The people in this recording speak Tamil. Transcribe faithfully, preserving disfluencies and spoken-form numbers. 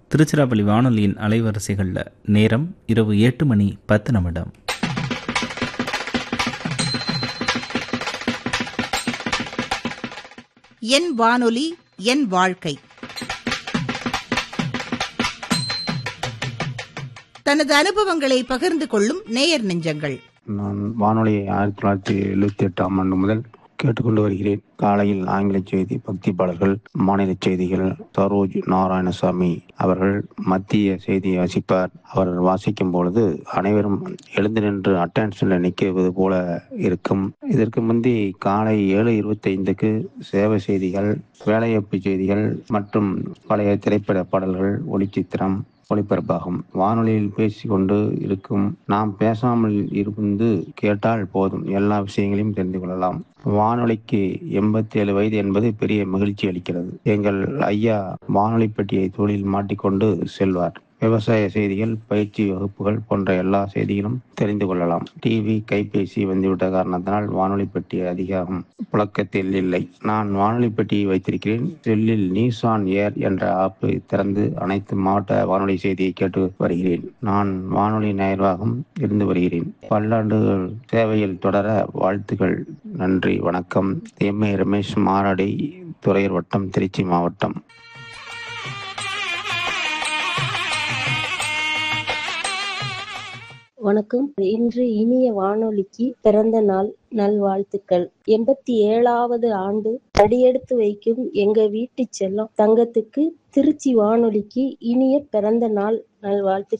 திருச்சிராப்பள்ளி வானொலியின் அலைவரிசைகளில் நேரம் இரவு எட்டு மணி பத்து நிமிடம். என் வானொலி என் வாழ்க்கை. தனது அனுபவங்களை பகிர்ந்து கொள்ளும் நேயர் நெஞ்சங்கள். நான் வானொலியை ஆயிரத்தி தொள்ளாயிரத்தி எழுபத்தி எட்டாம் ஆண்டு முதல் கேட்டுக்கொண்டு வருகிறேன். காலையில் ஆங்கில செய்தி, பக்தி பாடல்கள், மாநில செய்திகள். சரோஜ் நாராயணசாமி அவர்கள் மத்திய செய்தியை வாசிப்பார். அவர் வாசிக்கும் பொழுது அனைவரும் எழுந்து நின்று அட்டென்ஷன்ல நிற்கிறது போல இருக்கும். இதற்கு முந்தி காலை ஏழு இருபத்தி ஐந்துக்கு சேவை செய்திகள், வேலைவாய்ப்பு செய்திகள் மற்றும் பழைய திரைப்பட பாடல்கள் ஒளிச்சித்திரம் ஒளிபரப்பாகும். வானொலியில் பேசிக்கொண்டு இருக்கும் நாம் பேசாமல் இருந்து கேட்டால் போதும், எல்லா விஷயங்களையும் தெரிந்து கொள்ளலாம். வானொலிக்கு எண்பத்தி ஏழு வயது என்பது பெரிய மகிழ்ச்சி அளிக்கிறது. எங்கள் ஐயா வானொலி பெட்டியை தோளில் மாட்டிக்கொண்டு செல்வார். விவசாய செய்திகள், பயிற்சி வகுப்புகள் போன்ற எல்லா செய்திகளும் தெரிந்து கொள்ளலாம். டிவி, கைபேசி வந்துவிட்ட காரணத்தினால் வானொலி பெட்டி அதிகம் புழக்கத்தில் இல்லை. நான் வானொலி பெட்டியை வைத்திருக்கிறேன். செல்லில் நியூஸ் ஆன் ஏர் என்ற ஆப்பை திறந்து அனைத்து மாவட்ட வானொலி செய்தியை கேட்டு வருகிறேன். நான் வானொலி நிர்வாகம் இருந்து வருகிறேன். பல்லாண்டுகள் சேவையில் தொடர வாழ்த்துக்கள். நன்றி, வணக்கம். எம் ஏ ரமேஷ், மாராடை, துறையூர் வட்டம், திருச்சி மாவட்டம். வணக்கம். இன்று இனிய வானொலிக்கு பிறந்த நாள் நல்வாழ்த்துக்கள். எண்பத்தி ஏழாவது ஆண்டு அடியெடுத்து வைக்கும் எங்க வீட்டு செல்லம் தங்கத்துக்கு திருச்சி வானொலிக்கு இனிய பிறந்த நாள் நல்வாழ்த்து.